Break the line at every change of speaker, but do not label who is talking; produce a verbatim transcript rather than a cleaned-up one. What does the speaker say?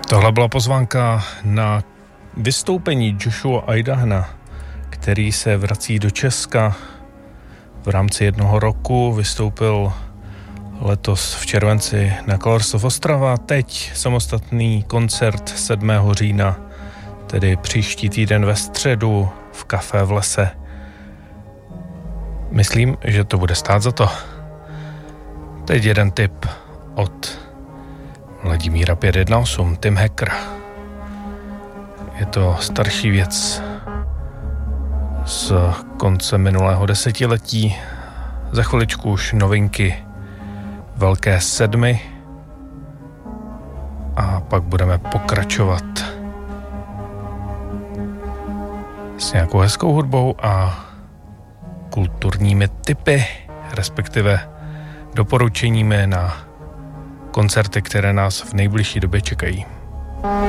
Tohle byla pozvánka na vystoupení Joshua Idahna, který se vrací do Česka v rámci jednoho roku. Vystoupil letos v červenci na Colors of Ostrava, teď samostatný koncert sedmého října, tedy příští týden ve středu v Café v lese. Myslím, že to bude stát za to. Teď jeden tip od Vladimíra pět jedna osm, Tim Hacker. Je to starší věc z konce minulého desetiletí. Za chviličku už novinky Velké sedmi a pak budeme pokračovat s nějakou hezkou hudbou a kulturními tipy, respektive doporučeními na koncerty, které nás v nejbližší době čekají.